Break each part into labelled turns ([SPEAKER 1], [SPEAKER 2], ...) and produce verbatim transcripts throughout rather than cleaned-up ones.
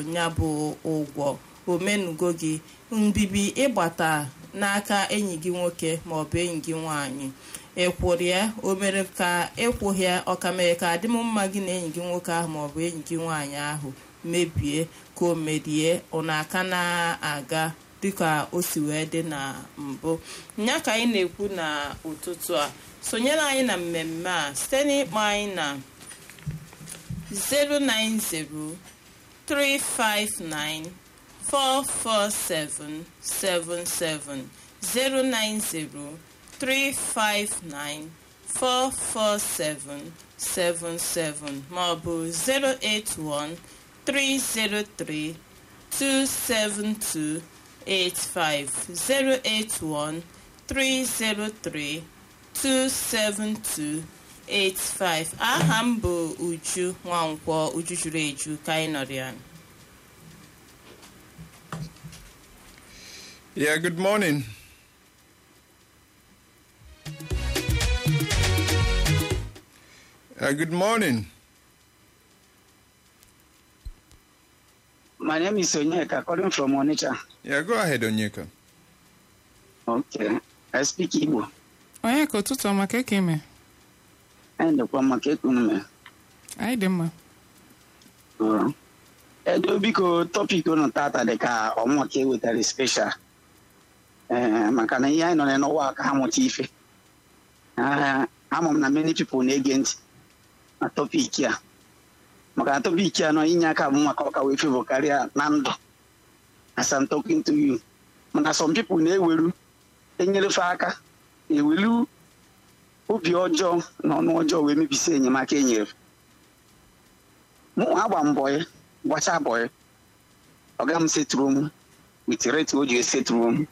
[SPEAKER 1] ya bụ ụgwọ omenugo gị mbibi ịgbata n'aka enyi gị nwoke maọbụ enyi gị nwaanyị ịkwụrụ ya o mere ka ịkwụghị ya ọka mere ka adịmmma gị na enyi gị nwoke ahụ maọbụ enyi gị nwaanyị ahụ mebie ka o merie ọ na-aka na-aga dịka o si wee dị na mbụ nya ka anyị na-ekwu na ụtụtụ a sonyere anyị na mmemme a site n'ịkpọ anyị na zero nine zero three five nine four four seven seven seven zero nine zero three five nine four four seven seven seven maọbụ zero eight one three zero three two seven two eight five zero eight one three zero three two seven two eight five. Aha m bụ Uju Nwankwọ, Uju juru eju ka anyị nọrọ ya.
[SPEAKER 2] Yeah, good morning. Uh, good morning.
[SPEAKER 3] My name is Onyeka, calling from Onitsha.
[SPEAKER 2] Yeah, go ahead, Onyeka.
[SPEAKER 3] Okay, I speak Igbo.
[SPEAKER 4] Onyeka, ụtụtụ ọma ka eke mee?
[SPEAKER 3] Anyị dịkwa maka ekunu mee.
[SPEAKER 4] Anyị dị mma.
[SPEAKER 3] Edo biko topic unu tata dị ka ọmụka ewetara special. Ee, maka na ihe anyị nọ n'ụwa ka ha mụta ife. Ama m na many people na-ege ntị na topic ya. Maka na topic ya nọ inye aka bụ maka ọka wee favor karịa na ndụ. As I'm talking to you. Mana some people na-eweru enyerefe aka ewelu obi ọjọọ na ọnụ ọjọọ wee mebisi enyemaka enyere. Mụ agba mbọ ya gbacha mbọ ya ọ ga m setụrụ m witere o ji esetụrụ m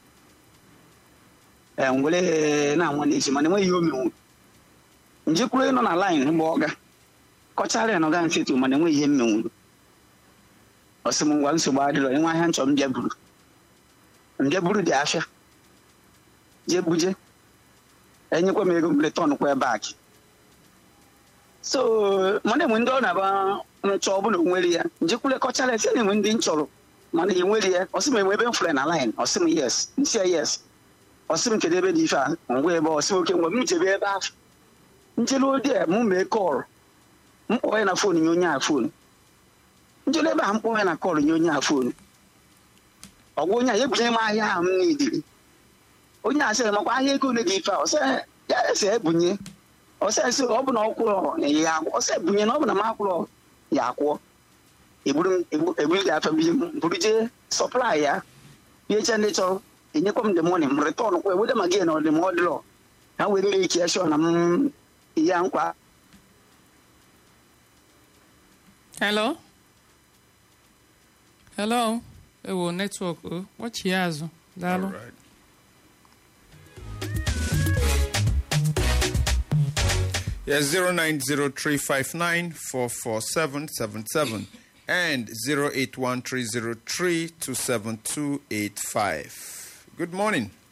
[SPEAKER 3] ee nwere na-anwa na-eji mana enweghị ihe o menwu njekwuru nọ na line mgbe ọ ga kọchara ya na ọ ga m setụrụ mana enweghị ihe mmenwuru ọsị m ngwa nsogbu adịrọ enwe ahịa nchọ m bịa buru mbịa buru dị afịa jee buje enyekwa m ego m return kwa back so mana enwe ndị ọ na-aba nchọ ọbụla onwere ya njekwule kọchara esi na-enwe ndị nchọrọ mana enwere ya ọsị m enwe ebe m fere na line ọsị m yes nsị ya yes ọsị m kedu ebe dị ife a ngwa ebe ọsị oke ngwa m chebe ebe afọ njelu odi m mee kọl m kpọọ ya na fon nye onye a fon njelu ebe a m kpọọ ya na kọl nye onye a fon ọgwa onye a ya ebunye m ahịa ahụ m n'idiri onye a sịrị makwa ahịa ego ole dị ife a ọsị ya esi ebunye ọsị esi ọ bụ na ọkwụrụ ya akwụ ọsị ebunye na ọ bụ na m akwụrụ ya akwụọ eburu eburu ga afọ buru jee sọplai ya biecha ndị chọrọ enyekwa m the money m return kwa ewede ma gị na ọdịm ọdịrọ ha wee mee ike shọ na m ya nkwa.
[SPEAKER 4] Hello? Hello? Ewo network o kpọchi ya azụ daalụ.
[SPEAKER 2] Yeah, zero nine zero three five nine four four seven seven seven and zero eight one three zero three two seven two eight five. Good morning.